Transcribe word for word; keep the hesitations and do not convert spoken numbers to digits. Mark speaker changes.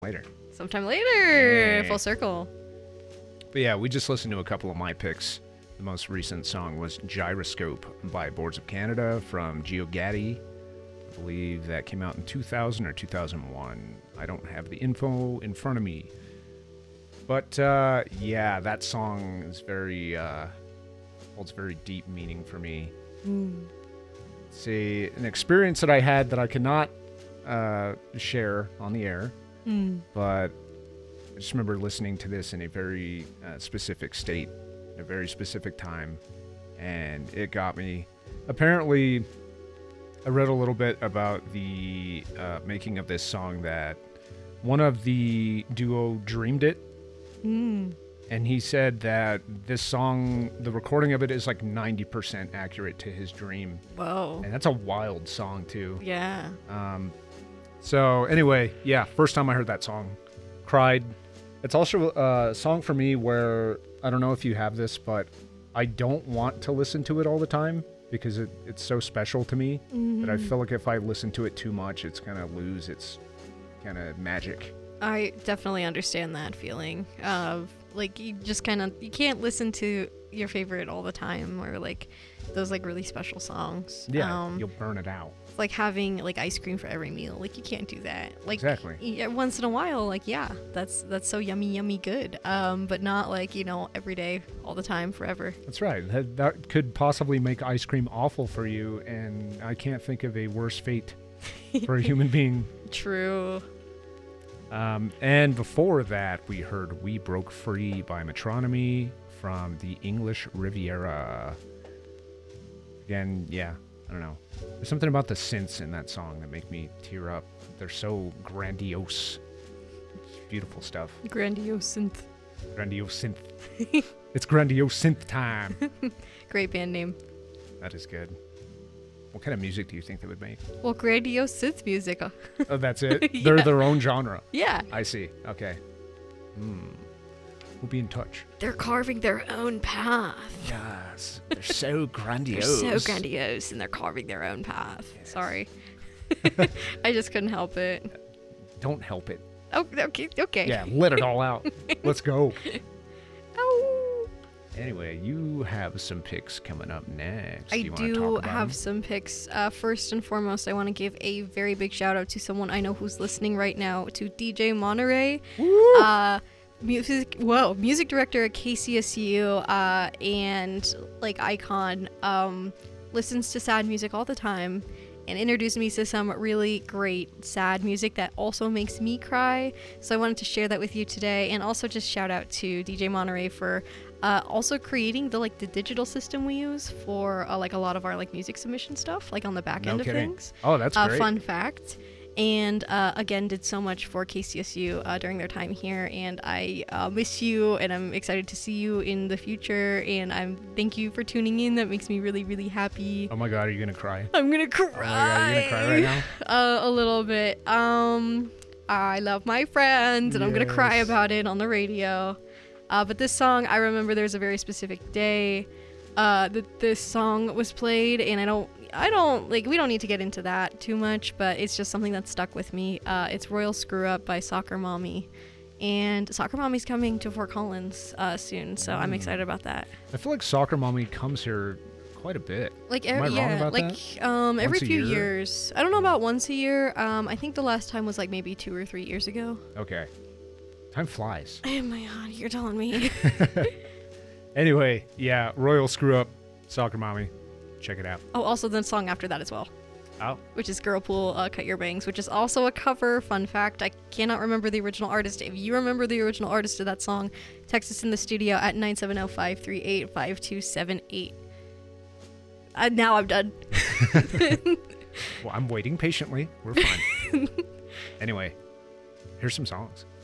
Speaker 1: later.
Speaker 2: Sometime later.
Speaker 1: Hey.
Speaker 2: Full circle.
Speaker 1: But yeah, we just listened to a couple of my picks. The most recent song was Gyroscope by Boards of Canada from GeoGaddy. I believe that came out in two thousand or two thousand one. I don't have the info in front of me. But uh, yeah, that song is very, uh, holds very deep meaning for me.
Speaker 2: Mm.
Speaker 1: It's a, an experience that I had that I cannot uh, share on the air.
Speaker 2: Mm.
Speaker 1: But I just remember listening to this in a very uh, specific state, a very specific time, and it got me. Apparently, I read a little bit about the uh, making of this song that one of the duo dreamed it,
Speaker 2: Mm.
Speaker 1: and he said that this song, the recording of it is like ninety percent accurate to his dream,
Speaker 2: Whoa.
Speaker 1: and that's a wild song too.
Speaker 2: Yeah.
Speaker 1: Um, so anyway, yeah, first time I heard that song, cried. It's also a song for me where, I don't know if you have this, but I don't want to listen to it all the time because it, it's so special to me
Speaker 2: Mm-hmm.
Speaker 1: that I feel like if I listen to it too much, it's going to lose its kind of magic.
Speaker 2: I definitely understand that feeling of like you just kind of you can't listen to your favorite all the time or like those like really special songs.
Speaker 1: Yeah,
Speaker 2: Um,
Speaker 1: you'll burn it out.
Speaker 2: it's like having like ice cream for every meal. Like you can't do that. Like
Speaker 1: Exactly.
Speaker 2: yeah, once in a while, like yeah, that's that's so yummy, yummy good. Um, but not like you know every day, all the time, forever.
Speaker 1: That's right. That, that could possibly make ice cream awful for you, and I can't think of a worse fate for a human being.
Speaker 2: True.
Speaker 1: Um, and before that, we heard We Broke Free by Metronomy from the English Riviera. Again, yeah, I don't know. There's something about the synths in that song that make me tear up. They're so grandiose. It's beautiful stuff.
Speaker 2: Grandiose synth.
Speaker 1: Grandiose synth. It's grandiose synth time.
Speaker 2: Great band name.
Speaker 1: That is good. What kind of music do you think they would make?
Speaker 2: Well, grandiose synth music.
Speaker 1: Oh, that's it?
Speaker 2: Yeah.
Speaker 1: They're their own genre.
Speaker 2: Yeah.
Speaker 1: I see. Okay. Hmm. We'll be in touch.
Speaker 2: They're carving their own path.
Speaker 1: Yes. They're so
Speaker 2: They're
Speaker 1: grandiose.
Speaker 2: so grandiose and they're carving their own path. Sorry. I just couldn't help it.
Speaker 1: Don't help it.
Speaker 2: Oh, okay, okay.
Speaker 1: Yeah, let it all out. Let's go.
Speaker 2: Oh.
Speaker 1: Anyway, you have some picks coming up next.
Speaker 2: I
Speaker 1: you wanna
Speaker 2: do
Speaker 1: talk about
Speaker 2: have
Speaker 1: them?
Speaker 2: some picks. Uh, first and foremost, I want to give a very big shout out to someone I know who's listening right now, to D J Monterey. Uh, music, whoa, music director at K C S U, uh, and like icon. Um, listens to sad music all the time, and introduced me to some really great sad music that also makes me cry. So I wanted to share that with you today, and also just shout out to D J Monterey for uh, also creating the like the digital system we use for uh, like a lot of our like music submission stuff, like on the back
Speaker 1: No
Speaker 2: end
Speaker 1: kidding.
Speaker 2: of things.
Speaker 1: Oh, that's
Speaker 2: Uh,
Speaker 1: great.
Speaker 2: fun fact. And uh, again, did so much for K C S U uh, during their time here, and I uh, miss you, and I'm excited to see you in the future. And I'm thank you for tuning in. That makes me really, really happy.
Speaker 1: Oh my god, are you gonna cry?
Speaker 2: I'm gonna cry.
Speaker 1: Oh my god, you're gonna cry right now?
Speaker 2: Uh, a little bit. Um, I love my friends, and I'm gonna cry
Speaker 1: Yes.
Speaker 2: about it on the radio. Uh, but this song, I remember there's a very specific day uh, that this song was played, and I don't, I don't like. We don't need to get into that too much, but it's just something that stuck with me. Uh, it's "Royal Screw Up" by Soccer Mommy, and Soccer Mommy's coming to Fort Collins uh, soon, so I'm
Speaker 1: Mm.
Speaker 2: excited about that.
Speaker 1: I feel like Soccer Mommy comes here quite a bit.
Speaker 2: Like
Speaker 1: Am I
Speaker 2: every
Speaker 1: wrong
Speaker 2: yeah,
Speaker 1: about
Speaker 2: like um every
Speaker 1: Once a
Speaker 2: few
Speaker 1: year?
Speaker 2: years. I don't know about once a year. Um, I think the last time was like maybe two or three years ago.
Speaker 1: Okay. Time flies.
Speaker 2: Oh my god, you're telling me.
Speaker 1: Anyway, yeah, Royal Screw Up, Soccer Mommy. Check it out.
Speaker 2: Oh, also the song after that as well,
Speaker 1: Oh,
Speaker 2: which is Girlpool, uh, Cut Your Bangs, which is also a cover. Fun fact, I cannot remember the original artist. If you remember the original artist of that song, text us in the studio at nine seven zero, five three eight, five two seven eight. Uh, now I'm done.
Speaker 1: well, I'm waiting patiently. We're fine. Anyway, here's some songs.